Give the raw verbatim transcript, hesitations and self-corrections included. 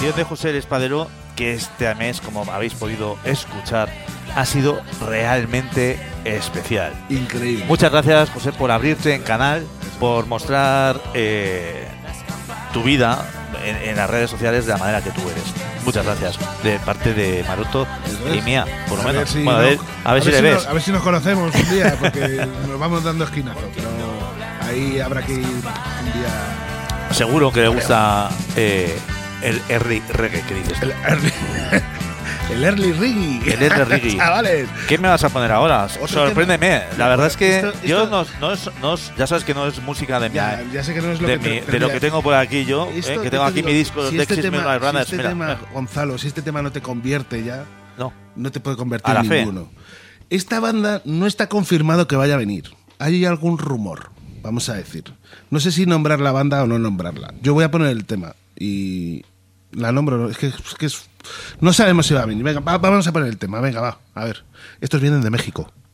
sección de José el Espadero, que este mes, como habéis podido escuchar, ha sido realmente especial. Increíble. Muchas gracias, José, por abrirte en canal, por mostrar eh, tu vida en, en las redes sociales de la manera que tú eres. Muchas gracias, de parte de Maroto y mía, por lo a menos. Ver si bueno, a ver, no, a ver si le si ves. Nos, a ver si nos conocemos un día, porque nos vamos dando esquinazos. Pero ahí habrá que ir un día. Seguro que le gusta eh, el early reggae que dices. El early, el early reggae. El early reggae. Chavales. ¿Qué me vas a poner ahora? Sorpréndeme. Tema. La verdad es que esto, esto, yo no, no, es, no es, ya sabes que no es música de ya, mi, ya sé que no es lo de, que mi, te, de lo que tengo por aquí yo, esto, eh, que tengo aquí digo, mi disco si de este Texas tema, Runners. si este Mira, tema, mira. Gonzalo, si este tema no te convierte ya, No. no te puede convertir A la en fe. ninguno. Esta banda no está confirmado que vaya a venir. Hay algún rumor, vamos a decir. No sé si nombrar la banda o no nombrarla. Yo voy a poner el tema y la nombro. Es que, es que es, no sabemos si va a venir. Venga, va, vamos a poner el tema. Venga, va. A ver. Estos vienen de México.